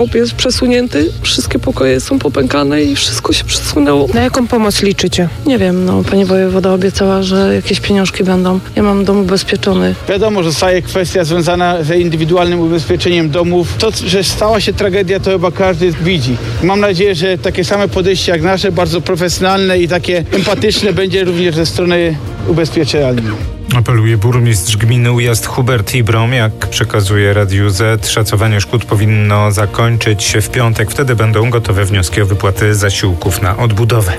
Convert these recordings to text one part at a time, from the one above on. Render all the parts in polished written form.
Jest przesunięty, wszystkie pokoje są popękane i wszystko się przesunęło. Na jaką pomoc liczycie? Nie wiem, pani wojewoda obiecała, że jakieś pieniążki będą. Ja mam dom ubezpieczony. Wiadomo, że zostaje kwestia związana z indywidualnym ubezpieczeniem domów. To, że stała się tragedia, to chyba każdy widzi. Mam nadzieję, że takie same podejście jak nasze, bardzo profesjonalne i takie empatyczne będzie również ze strony ubezpieczalni. Apeluje burmistrz gminy Ujazd Hubert Ibrom. Jak przekazuje Radiu Z, szacowanie szkód powinno zakończyć się w piątek. Wtedy będą gotowe wnioski o wypłaty zasiłków na odbudowę.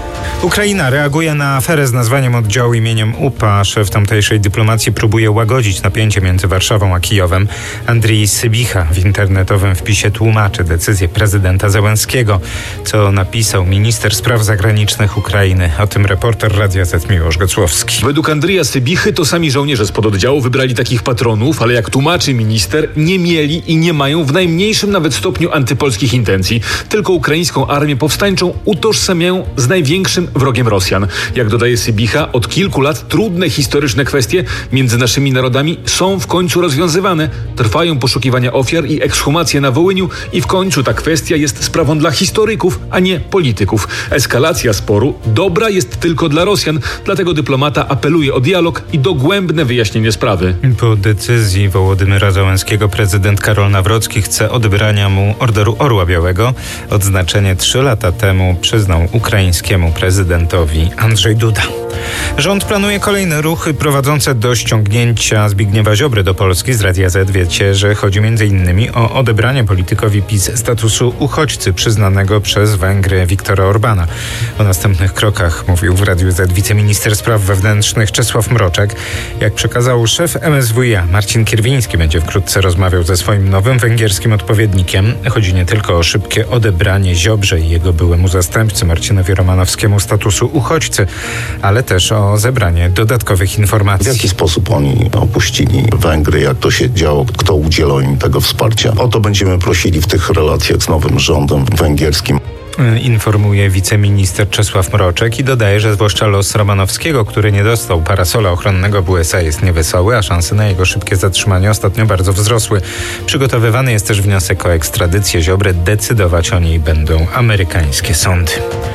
Ukraina reaguje na aferę z nazwaniem oddziału imieniem UPA. Szef tamtejszej dyplomacji próbuje łagodzić napięcie między Warszawą a Kijowem. Andrii Sybicha w internetowym wpisie tłumaczy decyzję prezydenta Zełenskiego, co napisał minister spraw zagranicznych Ukrainy. O tym reporter Radia Z Miłosz Gocłowski. Według Andrija Sybichy to sami żołnierze spod oddziału wybrali takich patronów, ale jak tłumaczy minister, nie mieli i nie mają w najmniejszym nawet stopniu antypolskich intencji. Tylko ukraińską armię powstańczą utożsamiają z największym wrogiem Rosjan. Jak dodaje Sybicha, od kilku lat trudne historyczne kwestie między naszymi narodami są w końcu rozwiązywane. Trwają poszukiwania ofiar i ekshumacje na Wołyniu i w końcu ta kwestia jest sprawą dla historyków, a nie polityków. Eskalacja sporu dobra jest tylko dla Rosjan, dlatego dyplomata apeluje o dialog i dogłębne wyjaśnienie sprawy. Po decyzji Wołodymyra Zełenskiego prezydent Karol Nawrocki chce odebrania mu Orderu Orła Białego. Odznaczenie 3 lata temu przyznał ukraińskiemu prezydentowi Andrzej Duda. Rząd planuje kolejne ruchy prowadzące do ściągnięcia Zbigniewa Ziobry do Polski. Z Radia Z wiecie, że chodzi m.in. o odebranie politykowi PiS statusu uchodźcy przyznanego przez Węgry Viktora Orbana. O następnych krokach mówił w Radiu Z wiceminister spraw wewnętrznych Czesław Mroczek. Jak przekazał szef MSWiA Marcin Kierwiński, będzie wkrótce rozmawiał ze swoim nowym węgierskim odpowiednikiem. Chodzi nie tylko o szybkie odebranie Ziobrze i jego byłemu zastępcy Marcinowi Romanowskiemu statusu uchodźcy, ale też o zebranie dodatkowych informacji. W jaki sposób oni opuścili Węgry, jak to się działo, kto udzielał im tego wsparcia. O to będziemy prosili w tych relacjach z nowym rządem węgierskim. Informuje wiceminister Czesław Mroczek i dodaje, że zwłaszcza los Romanowskiego, który nie dostał parasola ochronnego w USA, jest niewesoły, a szanse na jego szybkie zatrzymanie ostatnio bardzo wzrosły. Przygotowywany jest też wniosek o ekstradycję Ziobry. Decydować o niej będą amerykańskie sądy.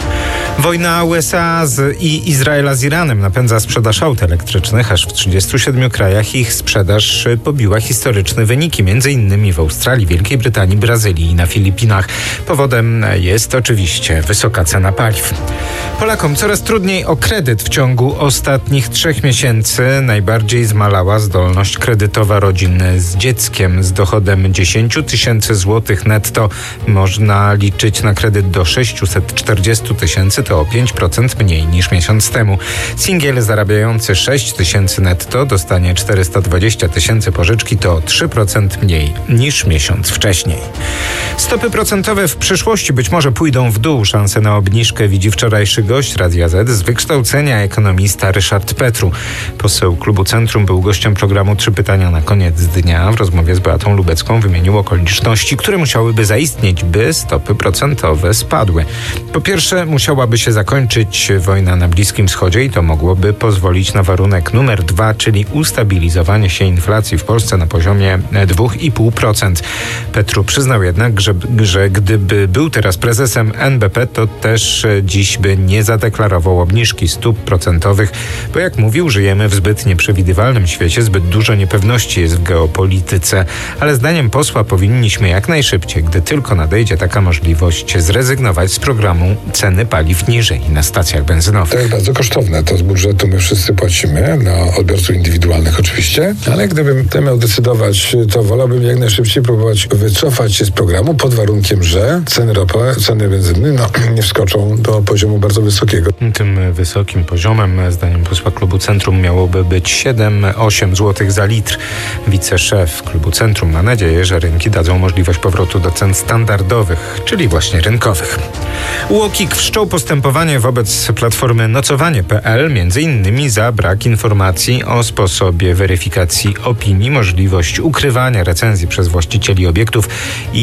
Wojna USA i Izraela z Iranem napędza sprzedaż aut elektrycznych. Aż w 37 krajach ich sprzedaż pobiła historyczne wyniki, m.in. w Australii, Wielkiej Brytanii, Brazylii i na Filipinach. Powodem jest oczywiście wysoka cena paliw. Polakom coraz trudniej o kredyt. W ciągu ostatnich 3 miesięcy najbardziej zmalała zdolność kredytowa rodzin z dzieckiem. Z dochodem 10 000 złotych netto można liczyć na kredyt do 640 000, to o 5% mniej niż miesiąc temu. Singiel zarabiający 6 000 netto dostanie 420 000 pożyczki, to o 3% mniej niż miesiąc wcześniej. Stopy procentowe w przyszłości być może pójdą w dół. Szansę na obniżkę widzi wczorajszy gość Radia Z z wykształcenia ekonomista Ryszard Petru. Poseł Klubu Centrum był gościem programu 3 pytania na koniec dnia. W rozmowie z Beatą Lubecką wymienił okoliczności, które musiałyby zaistnieć, by stopy procentowe spadły. Po pierwsze, musiałaby się zakończyć wojna na Bliskim Wschodzie i to mogłoby pozwolić na warunek numer 2, czyli ustabilizowanie się inflacji w Polsce na poziomie 2,5%. Petru przyznał jednak, że gdyby był teraz prezesem NBP, to też dziś by nie zadeklarował obniżki stóp procentowych, bo jak mówił, żyjemy w zbyt nieprzewidywalnym świecie, zbyt dużo niepewności jest w geopolityce, ale zdaniem posła powinniśmy jak najszybciej, gdy tylko nadejdzie taka możliwość, zrezygnować z programu ceny paliw niżej na stacjach benzynowych. To jest bardzo kosztowne, to z budżetu my wszyscy płacimy, dla odbiorców indywidualnych oczywiście, ale gdybym to miał decydować, to wolałbym jak najszybciej próbować wycofać się z programu pod warunkiem, że ceny ropy, ceny benzyny nie wskoczą do poziomu bardzo wysokiego. Tym wysokim poziomem, zdaniem posła Klubu Centrum, miałoby być 7-8 zł za litr. Wiceszef Klubu Centrum ma nadzieję, że rynki dadzą możliwość powrotu do cen standardowych, czyli właśnie rynkowych. UOKiK wszczął postępowanie wobec platformy nocowanie.pl, m.in. za brak informacji o sposobie weryfikacji opinii, możliwość ukrywania recenzji przez właścicieli obiektów i niewystarczające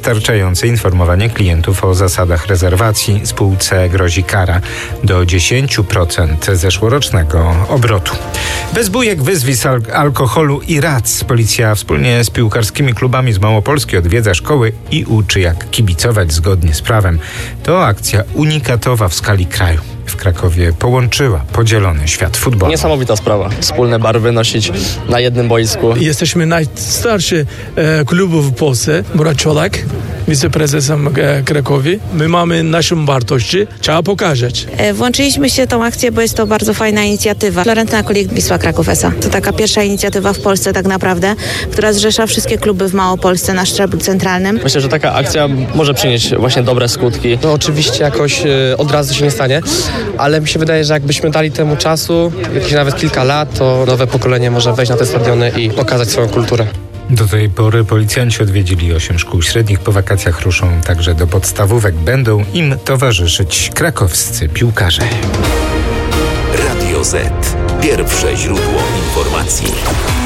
niewystarczające informowanie klientów o zasadach rezerwacji. Spółce grozi kara do 10% zeszłorocznego obrotu. Bez bujek, wyzwisk, alkoholu i rac policja wspólnie z piłkarskimi klubami z Małopolski odwiedza szkoły i uczy, jak kibicować zgodnie z prawem. To akcja unikatowa w skali kraju. W Krakowie połączyła podzielony świat futbolu. Niesamowita sprawa. Wspólne barwy nosić na jednym boisku. Jesteśmy najstarszy klubu w Polsce. Murat Czolak, wiceprezesem Krakowi. My mamy naszą wartość, trzeba pokazać. Włączyliśmy się w tą akcję, bo jest to bardzo fajna inicjatywa. Florentyna Kulik, Wisła Kraków S.A. To taka pierwsza inicjatywa w Polsce tak naprawdę, która zrzesza wszystkie kluby w Małopolsce na szczeblu centralnym. Myślę, że taka akcja może przynieść właśnie dobre skutki. No oczywiście jakoś od razu się nie stanie, ale mi się wydaje, że jakbyśmy dali temu czasu, jakieś nawet kilka lat, to nowe pokolenie może wejść na te stadiony i pokazać swoją kulturę. Do tej pory policjanci odwiedzili 8 szkół średnich. Po wakacjach ruszą także do podstawówek. Będą im towarzyszyć krakowscy piłkarze. Radio Z. Pierwsze źródło informacji.